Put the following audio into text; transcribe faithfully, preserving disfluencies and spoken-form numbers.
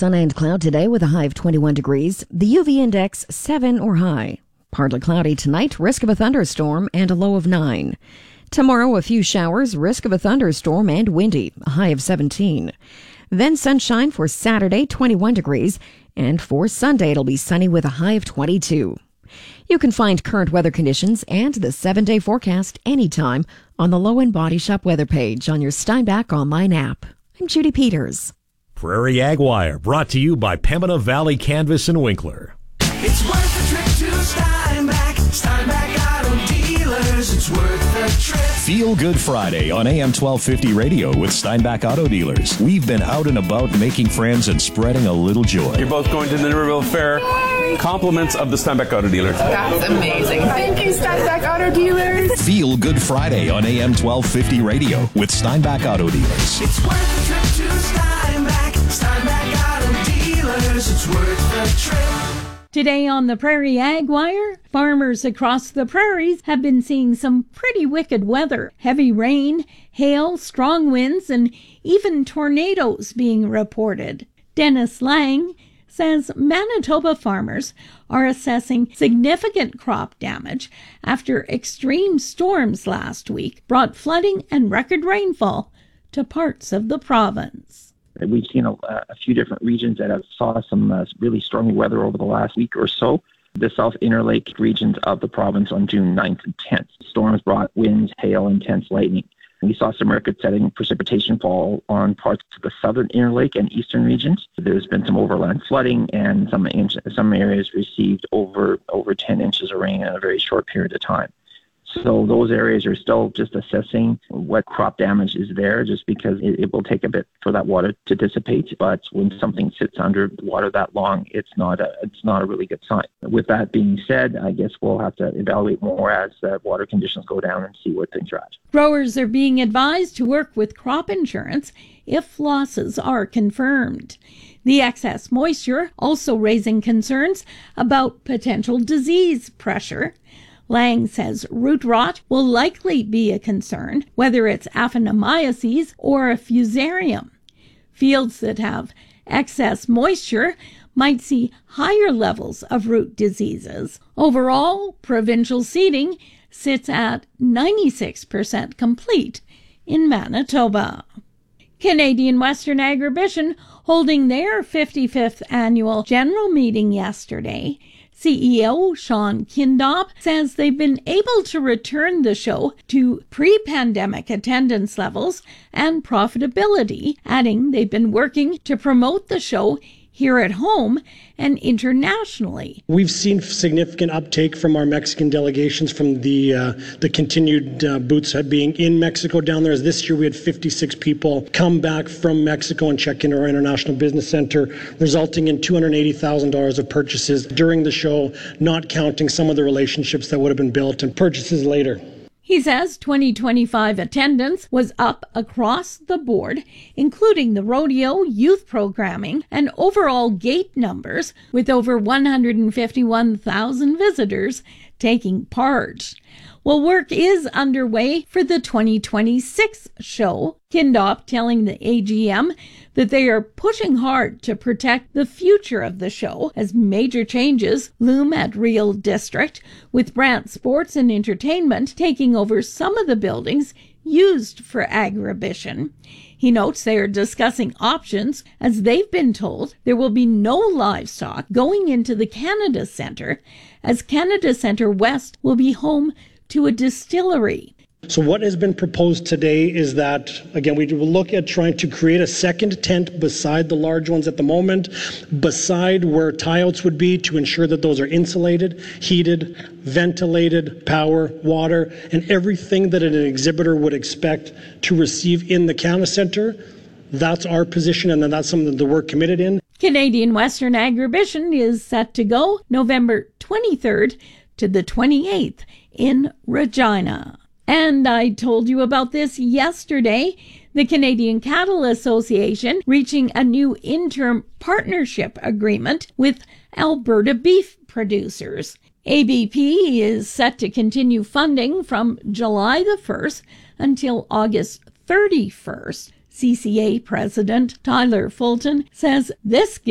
sun and cloud today with a high of twenty-one degrees. The U V index seven or high. Partly cloudy tonight, risk of a thunderstorm and a low of nine. Tomorrow, a few showers, risk of a thunderstorm and windy, a high of seventeen. Then sunshine for Saturday, twenty-one degrees. And for Sunday, it'll be sunny with a high of twenty-two. You can find current weather conditions and the seven-day forecast anytime on the Low End Body Shop weather page on your Steinbach online app. I'm Judy Peters. Prairie Ag Wire, brought to you by Pembina Valley Canvas and Winkler. It's worth the trip to Steinbach. Steinbach Auto Dealers. It's worth the trip. Feel Good Friday on A M twelve fifty radio with Steinbach Auto Dealers. We've been out and about making friends and spreading a little joy. You're both going to the Niverville Fair. Compliments of the Steinbach Auto Dealers. That's amazing. Thank you, Steinbach Auto Dealers. Feel Good Friday on A M twelve fifty radio with Steinbach Auto Dealers. It's worth the trip to Steinbach. Steinbach Auto Dealers. It's worth the trip. Today on the Prairie Ag Wire, farmers across the prairies have been seeing some pretty wicked weather. Heavy rain, hail, strong winds, and even tornadoes being reported. Dennis Lang says Manitoba farmers are assessing significant crop damage after extreme storms last week brought flooding and record rainfall to parts of the province. We've seen a, a few different regions that have saw some uh, really stormy weather over the last week or so. The South Interlake regions of the province on June ninth and tenth. Storms brought winds, hail, intense lightning. We saw some record-setting precipitation fall on parts of the Southern Interlake and Eastern regions. There's been some overland flooding, and some inch, some areas received over over ten inches of rain in a very short period of time. So those areas are still just assessing what crop damage is there, just because it, it will take a bit for that water to dissipate. But when something sits under water that long, it's not a it's not a really good sign. With that being said, I guess we'll have to evaluate more as uh, water conditions go down and see where things are at. Growers are being advised to work with crop insurance if losses are confirmed. The excess moisture also raising concerns about potential disease pressure. Lang says root rot will likely be a concern, whether it's Aphanomyces or a fusarium. Fields that have excess moisture might see higher levels of root diseases. Overall, provincial seeding sits at ninety-six percent complete in Manitoba. Canadian Western Agribition holding their fifty-fifth annual general meeting yesterday. C E O Sean Kindop says they've been able to return the show to pre-pandemic attendance levels and profitability, adding they've been working to promote the show here at home and internationally. We've seen significant uptake from our Mexican delegations from the uh, the continued uh, booths being in Mexico down there. As this year we had fifty-six people come back from Mexico and check into our International Business Center, resulting in two hundred eighty thousand dollars of purchases during the show, not counting some of the relationships that would have been built and purchases later. He says twenty twenty-five attendance was up across the board, including the rodeo, youth programming, and overall gate numbers, with over one hundred fifty-one thousand visitors taking part. Well, work is underway for the twenty twenty-six show. Kindop telling the A G M that they are pushing hard to protect the future of the show as major changes loom at Real District, with Brant Sports and Entertainment taking over some of the buildings used for Agribition. He notes they are discussing options as they've been told there will be no livestock going into the Canada Centre, as Canada Centre West will be home to a distillery. So what has been proposed today is that, again, we will look at trying to create a second tent beside the large ones at the moment, beside where tie-outs would be, to ensure that those are insulated, heated, ventilated, power, water, and everything that an exhibitor would expect to receive in the Canada Centre. That's our position, and then that's something that we're committed in. Canadian Western Agribition is set to go November twenty-third to the twenty-eighth in Regina. And I told you about this yesterday. The Canadian Cattle Association reaching a new interim partnership agreement with Alberta beef producers. A B P is set to continue funding from July the first until August thirty-first. C C A President Tyler Fulton says this